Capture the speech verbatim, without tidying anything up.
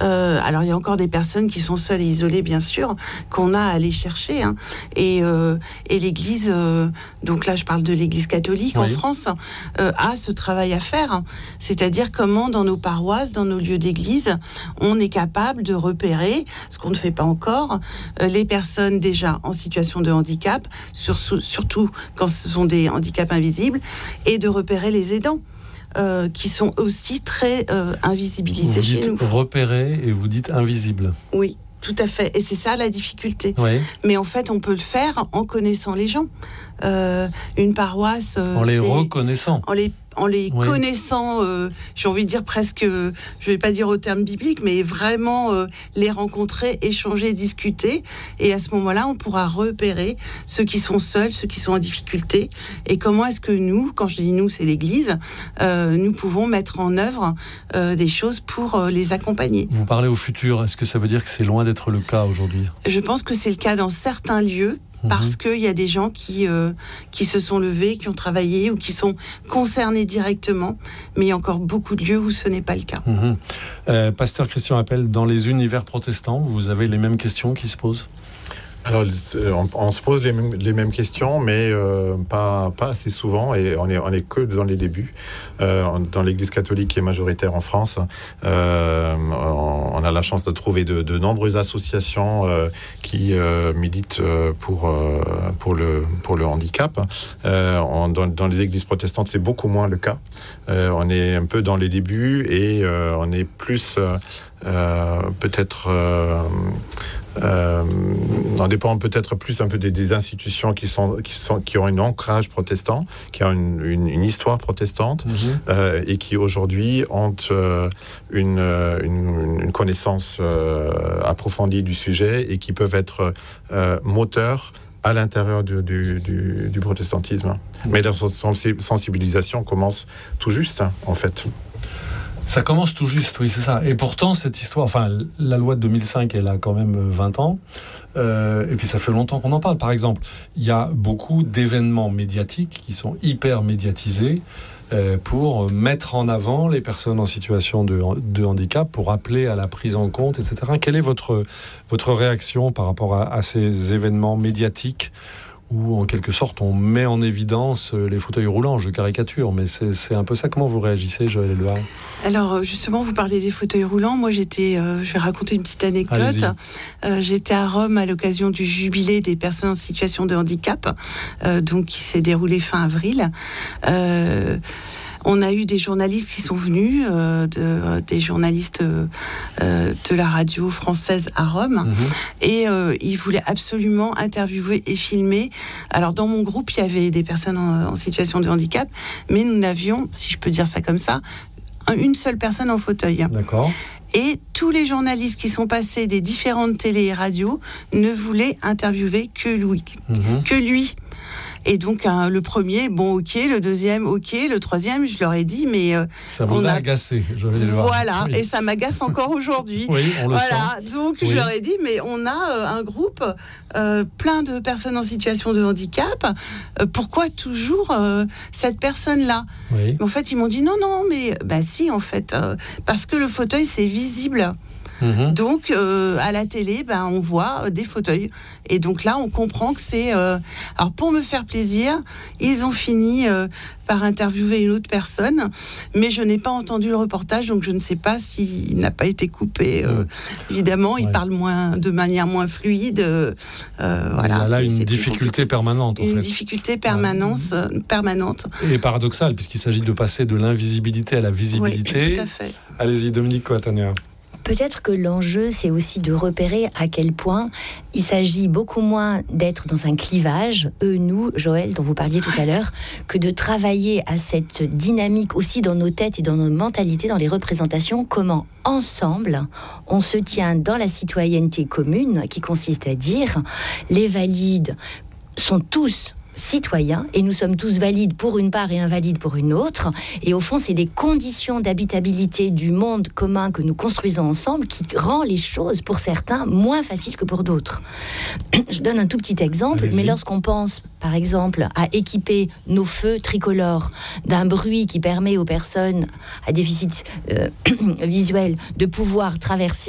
Euh, alors il y a encore des personnes qui sont seules et isolées, bien sûr, qu'on a à aller chercher. Hein. Et, euh, et l'Église, euh, donc là je parle de l'Église catholique oui. en France, euh, a ce travail à faire. Hein. C'est-à-dire comment dans nos paroisses, dans nos lieux d'église, on est capable de repérer, ce qu'on ne fait pas encore, euh, les personnes déjà en situation de handicap, sur, surtout quand ce sont des handicaps invisibles, et de repérer les aidants. Euh, qui sont aussi très euh, invisibilisés vous chez dites nous. Repérés et vous dites invisibles. Oui, tout à fait. Et c'est ça la difficulté. Oui. Mais en fait, on peut le faire en connaissant les gens. Euh, une paroisse... Euh, en les c'est... reconnaissant. En les en les oui. connaissant, euh, j'ai envie de dire presque, euh, je ne vais pas dire au terme biblique, mais vraiment euh, les rencontrer, échanger, discuter. Et à ce moment-là, on pourra repérer ceux qui sont seuls, ceux qui sont en difficulté. Et comment est-ce que nous, quand je dis nous, c'est l'Église, euh, nous pouvons mettre en œuvre euh, des choses pour euh, les accompagner. Vous parlez au futur. Est-ce que ça veut dire que c'est loin d'être le cas aujourd'hui ? Je pense que c'est le cas dans certains lieux. Parce qu'il y a des gens qui, euh, qui se sont levés, qui ont travaillé ou qui sont concernés directement. Mais il y a encore beaucoup de lieux où ce n'est pas le cas. Mmh. Euh, Pasteur Christian Appel, dans les univers protestants, vous avez les mêmes questions qui se posent ? Alors, on, on se pose les mêmes, les mêmes questions, mais euh, pas, pas assez souvent, et on est, on est que dans les débuts. Euh, dans l'Église catholique qui est majoritaire en France, euh, on, on a la chance de trouver de, de nombreuses associations euh, qui euh, militent euh, pour, euh, pour, le, pour le handicap. Euh, on, dans, dans les églises protestantes, c'est beaucoup moins le cas. Euh, on est un peu dans les débuts et euh, on est plus euh, peut-être... Euh, Euh, on dépend peut-être plus un peu des, des institutions qui sont qui sont qui ont un ancrage protestant, qui ont une, une, une histoire protestante mmh. euh, et qui aujourd'hui ont euh, une, une une connaissance euh, approfondie du sujet et qui peuvent être euh, moteurs à l'intérieur du, du, du, du protestantisme. Mais leur sensibilisation commence tout juste, hein, en fait. Ça commence tout juste, oui, c'est ça. Et pourtant, cette histoire, enfin, la loi de deux mille cinq, elle a quand même vingt ans. Euh, et puis, ça fait longtemps qu'on en parle. Par exemple, il y a beaucoup d'événements médiatiques qui sont hyper médiatisés euh, pour mettre en avant les personnes en situation de, de handicap, pour appeler à la prise en compte, et cetera. Quelle est votre, votre réaction par rapport à, à ces événements médiatiques où, en quelque sorte, on met en évidence les fauteuils roulants, je caricature, mais c'est, c'est un peu ça. Comment vous réagissez, Joël Éluard ? Alors, justement, vous parlez des fauteuils roulants. Moi, j'étais, euh, je vais raconter une petite anecdote. Euh, j'étais à Rome à l'occasion du jubilé des personnes en situation de handicap, euh, donc qui s'est déroulé fin avril. Euh, On a eu des journalistes qui sont venus, euh, de, des journalistes euh, de la radio française à Rome, mmh. et euh, ils voulaient absolument interviewer et filmer. Alors dans mon groupe, il y avait des personnes en, en situation de handicap, mais nous n'avions, si je peux dire ça comme ça, une seule personne en fauteuil. D'accord. Et tous les journalistes qui sont passés des différentes télés et radios ne voulaient interviewer que lui. Mmh. Que lui. Et donc, hein, le premier, bon, ok, le deuxième, ok, le troisième, je leur ai dit, mais... Euh, ça vous a, a agacé, je vais le voir. Voilà, oui. Et ça m'agace encore aujourd'hui. Oui, on le voilà. sent. Donc, oui. je leur ai dit, mais on a euh, un groupe, euh, plein de personnes en situation de handicap, euh, pourquoi toujours euh, cette personne-là ? Oui. Mais en fait, ils m'ont dit, non, non, mais bah si, en fait, euh, parce que le fauteuil, c'est visible. Mmh. Donc, euh, à la télé, ben, on voit euh, des fauteuils. Et donc là, on comprend que c'est... Euh... Alors, pour me faire plaisir, ils ont fini euh, par interviewer une autre personne. Mais je n'ai pas entendu le reportage, donc je ne sais pas s'il n'a pas été coupé. Euh, mmh. Évidemment, ouais. Il parle moins, de manière moins fluide. Euh, voilà, il y a là c'est, une c'est difficulté permanente, en Une fait. difficulté permanence, ouais. permanente. Et paradoxale, puisqu'il s'agit de passer de l'invisibilité à la visibilité. Oui, tout à fait. Allez-y, Dominique Coatania. Peut-être que l'enjeu, c'est aussi de repérer à quel point il s'agit beaucoup moins d'être dans un clivage, eux, nous, Joël, dont vous parliez tout à l'heure, que de travailler à cette dynamique aussi dans nos têtes et dans nos mentalités, dans les représentations, comment ensemble, on se tient dans la citoyenneté commune, qui consiste à dire les valides sont tous citoyens et nous sommes tous valides pour une part et invalides pour une autre, et au fond c'est les conditions d'habitabilité du monde commun que nous construisons ensemble qui rend les choses pour certains moins faciles que pour d'autres. Je donne un tout petit exemple. Allez-y. Mais lorsqu'on pense par exemple à équiper nos feux tricolores d'un bruit qui permet aux personnes à déficit euh, visuel de pouvoir traverser